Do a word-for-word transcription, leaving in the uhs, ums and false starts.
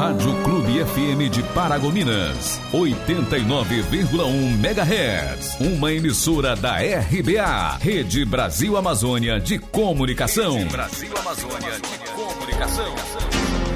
Rádio Clube F M de Paragominas, oitenta e nove vírgula um megahertz. Uma emissora da R B A, Rede Brasil Amazônia de Comunicação. Rede Brasil Amazônia de Comunicação.